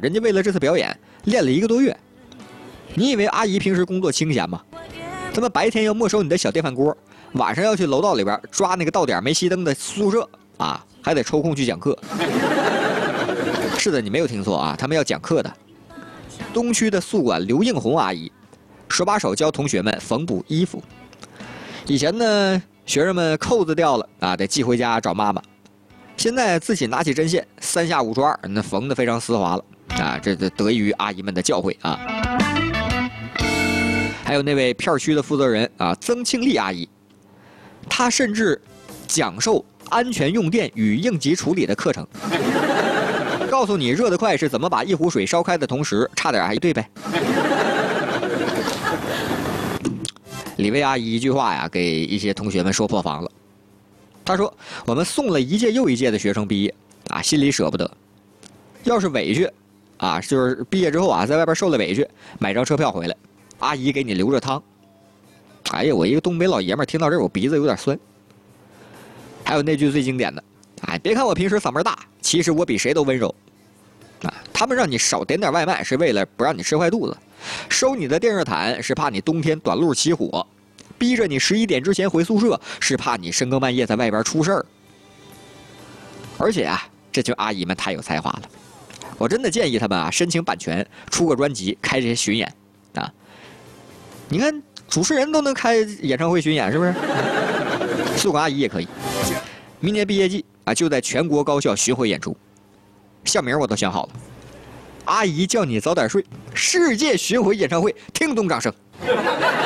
人家为了这次表演练了1个多月。你以为阿姨平时工作清闲吗？他们白天要没收你的小电饭锅，晚上要去楼道里边抓那个到点没熄灯的宿舍啊，还得抽空去讲课。是的，你没有听错啊，他们要讲课的。东区的宿管刘应红阿姨，手把手教同学们缝补衣服。以前呢，学生们扣子掉了啊，得寄回家找妈妈。现在自己拿起针线，3下5除2，那缝得非常丝滑了啊！这得益于阿姨们的教诲啊。还有那位片区的负责人啊，曾庆丽阿姨，她甚至讲授安全用电与应急处理的课程，告诉你热得快是怎么把一壶水烧开的同时，差点还对呗。李薇阿姨一句话呀，给一些同学们说破防了。她说：“我们送了一届又一届的学生毕业，啊，心里舍不得。要是委屈，啊，就是毕业之后啊，在外边受了委屈，买张车票回来，阿姨给你留着汤。”哎呀，我一个东北老爷们听到这儿，我鼻子有点酸。还有那句最经典的：“哎，别看我平时嗓门大，其实我比谁都温柔。”啊，他们让你少点外卖，是为了不让你吃坏肚子；收你的电热毯，是怕你冬天短路起火。逼着你11点之前回宿舍，是怕你深更半夜在外边出事儿。而且啊，这群阿姨们太有才华了，我真的建议他们啊申请版权，出个专辑，开这些巡演啊。你看主持人都能开演唱会巡演，是不是？宿管阿姨也可以。明年毕业季啊，就在全国高校巡回演出，校名我都想好了，阿姨叫你早点睡，世界巡回演唱会，听懂掌声。